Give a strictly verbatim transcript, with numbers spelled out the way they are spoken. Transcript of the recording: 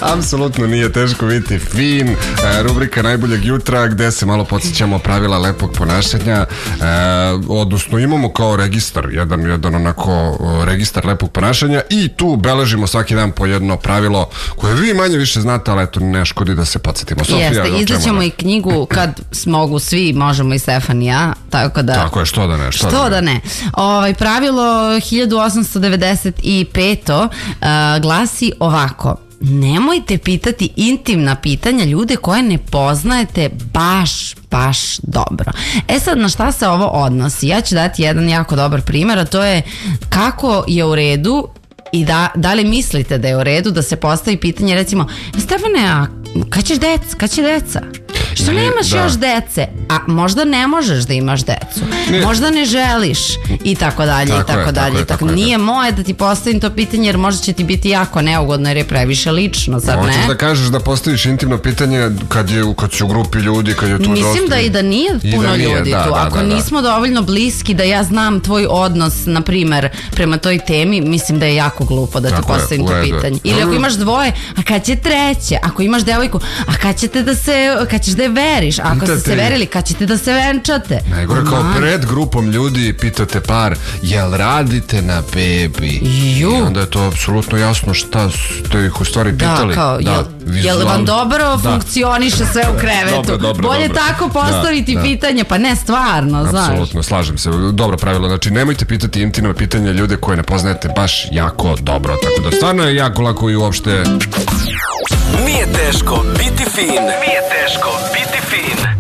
Apsolutno nije teško biti fin. E, rubrika najboljeg jutra gde se malo podsjećamo pravila lepog ponašanja. E, odnosno imamo kao registar, jedan, jedan onako registar lepog ponašanja i tu beležimo svaki dan po jedno pravilo koje vi manje više znate, ali eto ne škodi da se podsjetimo. Sofija, jeste, izdaćemo i knjigu kad mogu svi, možemo i Stefan i ja, tako da... Tako je, što da ne. Što, što da ne. da ne. Ovaj, pravilo hiljadu osamsto devedeset pet. Uh, glasi ovako: nemojte pitati intimna pitanja ljude koje ne poznajete baš, baš dobro. E sad, na šta se ovo odnosi? Ja ću dati jedan jako dobar primjer, a to je kako je u redu i da, da li mislite da je u redu da se postavi pitanje, recimo, Stefane, a kad ćeš deca? Kad će deca? Što nemaš da. još dece? A možda ne možeš da imaš decu. Nije. Možda ne želiš i tako dalje i tako dalje. Tako nije moje da ti postavim to pitanje jer možda će ti biti jako neugodno jer je previše lično, zar ne? Hoćeš da kažeš da postaviš intimno pitanje kad je kad su u grupi ljudi, kad je tu dosta. Mislim da i da nije puno da nije, ljudi da, tu. Da, Ako da, da. nismo dovoljno bliski da ja znam tvoj odnos, na primer, prema toj temi, mislim da je jako glupo da ti tako postavim je, to pitanje. Ili ako imaš dvoje, a kad će treće? Ako imaš devojku, a kad ćete da se, kad ćeš da je veriš? Ako ste se verili, kad ćete da se venčate? Najgore, kao pred grupom ljudi pitate par, jel radite na bebi? Ju. I onda je to apsolutno jasno šta ste ih u stvari pitali. Da, kao, da, jel, jel vam dobro da. funkcioniše sve u krevetu? Dobro, dobro, bolje dobro. tako postaviti da, pitanje, pa ne stvarno, znaš. Apsolutno, slažem se. Dobro pravilo, znači nemojte pitati intimno pitanje ljude koje ne poznajete baš jako dobro. Tako da stvarno je jako lako i uopšte... Nije teško biti fin. Nije teško biti fin.